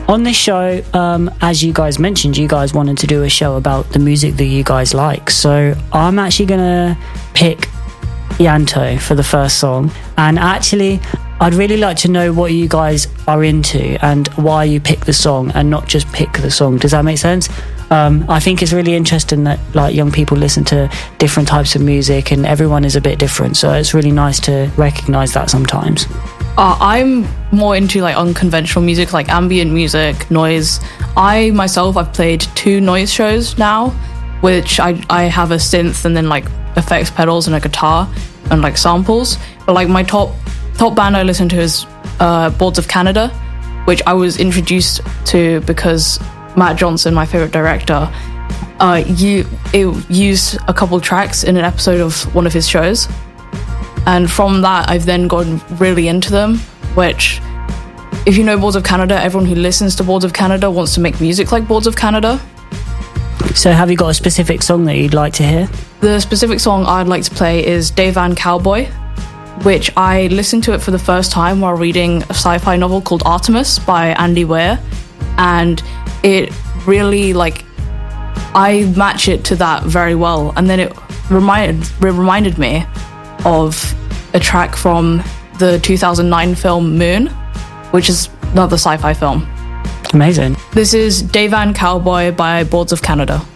On this show, as you guys mentioned, you guys wanted to do a show about the music that you guys like. So I'm actually going to pick Yanto for the first song. And actually, I'd really like to know what you guys are into and why you pick the song and not just pick the song. Does that make sense? I think it's really interesting that like young people listen to different types of music and everyone is a bit different. So it's really nice to recognise that sometimes. I'm more into like unconventional music, like ambient music, noise. I've played 2 noise shows now, which I have a synth and then like effects pedals and a guitar and like samples. But like my top band I listen to is Boards of Canada, which I was introduced to because Matt Johnson, my favorite director, used a couple tracks in an episode of one of his shows. And from that, I've then gotten really into them, which, if you know Boards of Canada, everyone who listens to Boards of Canada wants to make music like Boards of Canada. So have you got a specific song that you'd like to hear? The specific song I'd like to play is Day Van Cowboy, which I listened to it for the first time while reading a sci-fi novel called Artemis by Andy Weir. And it really, like, I match it to that very well. And then it reminded me of a track from the 2009 film Moon, which is another sci-fi film. Amazing. This is Day Van Cowboy by Boards of Canada.